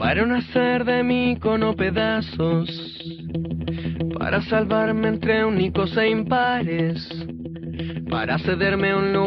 para no hacer de mi icono pedazos, para salvarme entre únicos e impares, para cederme un lugar